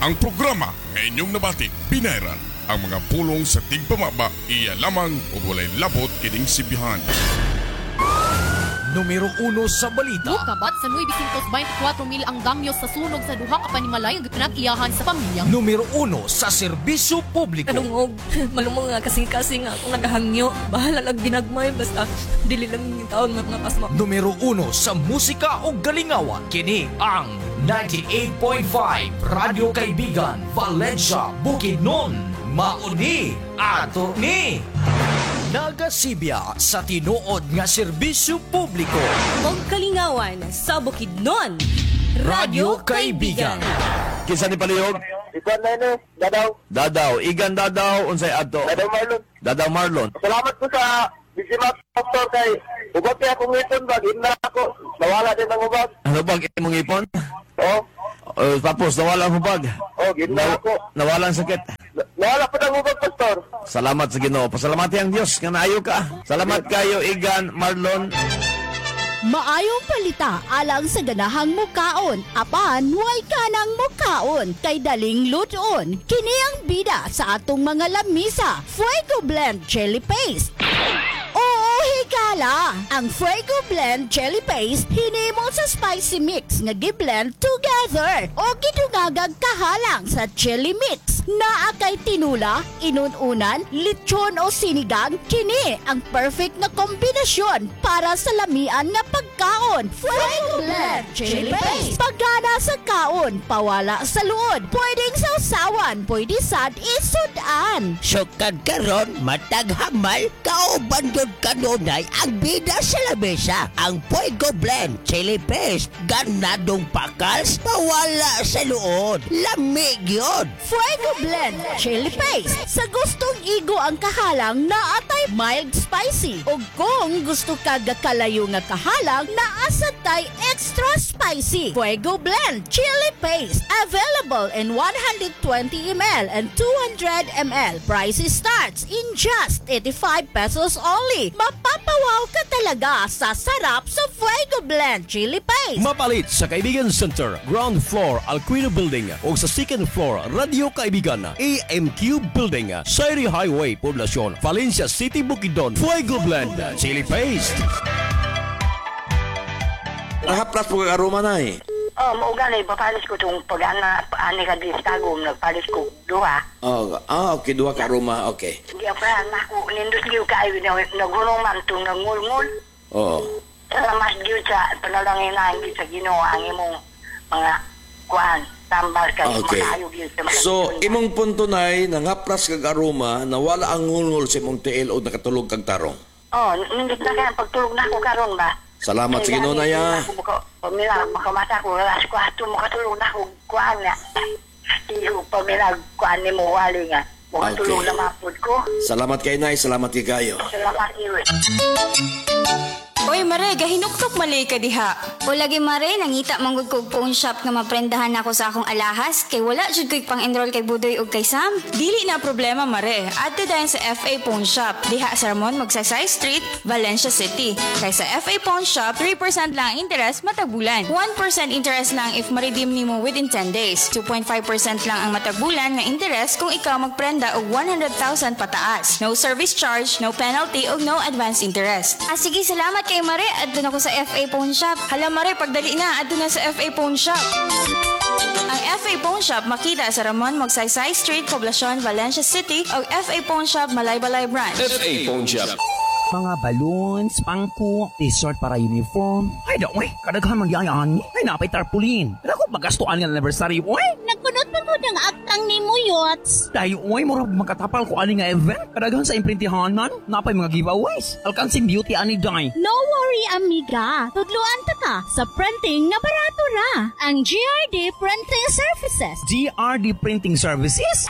Ang programa nga inyong nabati, binayran. Ang mga pulong sa tigpamaba, iya lamang o walay labot kining sibihan. Numero 1 sa balita. Mukabat sa 924,000 ang damyo sa sunog sa duha ka panimalay ang pinag-iyahan sa pamilya. Numero 1 sa serbisyo publiko. Kanungog, malumong nga kasing-kasing nga akong nagahangyo. Bahala lang ginagmay, basta dili lang yung taon mga pasma. Numero 1 sa musika o galingawan. Kini ang 98.5 Radio Kaibigan, Valencia, Bukidnon. Mauni, ato ni Nagasibya sa tinuod nga serbisyo publiko. Og kalingawan sa Bukidnon, Radio Kaibigan. Kinsa ni palihog? Ikuan na yun Dadaw. Dadaw. Igan Dadaw. Unsay adto? Dadaw Marlon. Dadaw Marlon. Salamat po sa Bisimak Doctor kay ugot kaya akong ngipon bag. Himna ako. Nawala din ang ubag. Ano bag imong ipon? Oo. Tapos nawala ang hubag. Oo, himna ako. Nawala ang sakit. Nawala po ng ubag, Pastor. Salamat sa Ginoo. Pasalamati ang Dios nga naayo ka. Salamat kayo Igan Marlon. Maayong palita alang sa ganahang mukaon. Apan, huwag ka ng mukaon. Kay daling luton. Kini ang bida sa atong mga lamisa. Fuego Blend Chili Paste. Oo, higala! Ang Fuego Blend Chili Paste hinimo sa spicy mix nga gi-blend together o gidungagag kahalang sa chili mix. Naa kay tinula, inununan, lechon o sinigang, kini ang perfect na kombinasyon para sa lamian nga pagkaon. Fuego Blend Chili Paste. Pagana sa kaon, pawala sa luod. Pwedeng sausawan, pwede sad isudan. Sukad karon matag hamal kauban gyud kanunay ang bida sa lamesa. Ang Fuego Blend Chili Paste ganadong pakals pawala sa luod. Lamig yun. Fuego Blend Chili Paste. Sa gustong igo ang kahalang na atay mild spicy. O kung gusto ka gakalayo nga kahalang na asatay extra spicy. Fuego Blend Chili Paste. Available in 120 ml and 200 ml. Price starts in just 85 pesos only. Mapapawaw ka talaga sa sarap sa Fuego Blend Chili Paste. Mapalit sa Kaibigan Center, ground floor, Alquino Building o sa second floor, Radio Kaibigan, AMQ Building, Sairi Highway, Poblacion, Valencia City, Bukidnon. Fuego Blend Chili Paste. Rahapras po karuma na eh. Maugali, papalis ko itong pag-ana, ani ka di Stagom, nagpalis ko duha. Okay, duha karuma, okay. Hindi ako ako, nindot liw kayo, nagulong man itong nangulngul. Oo. Salamat liw sa panalangin na hindi sa ginawa ang imong mga kuhan, tambal ka. Okay. So, imong punto na nangapras kag aroma, nawala ang ngulngul sa imong tiil o nakatulog kag tarong. Nindot na kaya, pagtulog na ako karon ba? Salamat sa Ginoo na ya. Pamila, makamata ko, alas ko ato, makatulog na ako, kuhan nga. Iyo, pamila, kuhan ni mo, wali nga. Makatulog na mapod ko. Salamat kay Nay, salamat kay kayo. Salamat, Iwe. Oy, Mare, gahinuktok malay ka diha. O lagi Mare, nangita manggod kog phone shop nga maprendahan ako sa akong alahas kay wala jud ko'y pang-enroll kay Budoy ug kay Sam. Dili na problema, Mare. Adto dayon sa FA Phone Shop. Diha sa Ramon, Magsaysay Street, Valencia City. Kay sa FA Phone Shop, 3% lang ang interest matag bulan. 1% interest lang if ma-redeem nimo within 10 days. 2.5% lang ang matag bulan nga interest kung ikaw magprenda og 100,000 pataas. No service charge, no penalty ug no advance interest. Sige, salamat kay Mare. Adto na ko sa FA Phone Shop. Hala Mare, pagdali na, adto na sa FA Phone Shop. Ang FA Phone Shop makita sa Ramon, Magsaysay Street, Poblacion, Valencia City o FA Phone Shop, Malaybalay Branch. FA Phone Shop. Mga balloons, pangko, t-shirt para uniform. Ay, daw, kadaghan magyayaan. Ay, napay tarpulin. Pero kung magastuan ng anniversary, Nagkunot pa ko ng aktang ni Muyots. Dahil, mura magkatapal ko ani nga event. Kadaghan sa imprintihanan, napay mga giveaways. Alkansing beauty ani day. No worry, amiga. Tudluan ta ka sa printing nga barato ra. Ang GRD Printing Services. GRD Printing Services?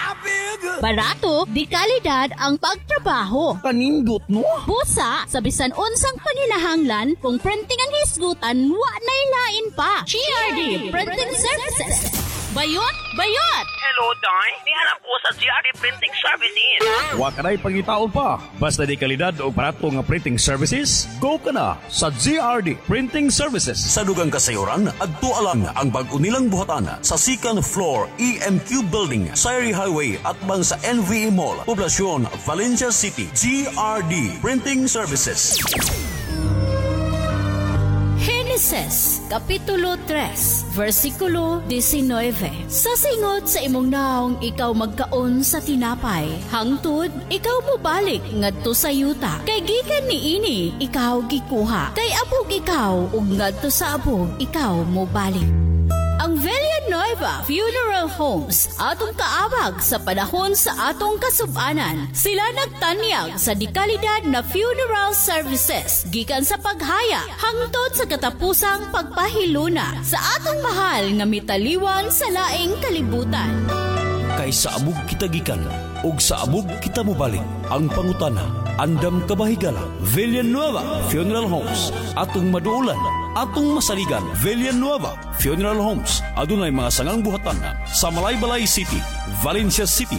Barato, di kalidad ang pagtrabaho. Kanindot, no? Busa, sa bisan unsang panginahanglan, kung printing ang hisgutan, wa na ilain pa. GRD Printing Services. Bayot! Bayot! Hello, Day. Nihanap ko sa GRD Printing Services. Wa ka na'y pangitaon pa. Basta di kalidad o barato nga printing services, go ka na sa GRD Printing Services. Sa dugang kasayuran, adtualang ang bag-o nilang buhatan sa second floor EMQ Building, Sayri Highway at bang sa NVE Mall, Poblacion, Valencia City. GRD Printing Services. Genesis, Kapitulo 3, versikulo 19. Sa singot sa imong naong ikaw magkaon sa tinapay, hangtod ikaw mobalik ngadto sa yuta. Kay gikan niini ikaw gikuha, kay abog ikaw ug ngadto sa abog ikaw mobalik. Ang Villanueva Funeral Homes atong kaabag sa panahon sa atong kasubanan. Sila nagtanyag sa dekalidad na funeral services gikan sa paghaya hangtod sa katapusang pagpahiluna sa atong mahal nga mitaliwan sa laing kalibutan. Kay sa amog kita gikan ug sa amog kita mobalik. Ang pangutana, andam kabahigala. Villanueva Funeral Homes atong maduulan, atong masaligan. Villanueva Funeral Homes adunay mga sangang buhatan sa Malaybalay City, Valencia City,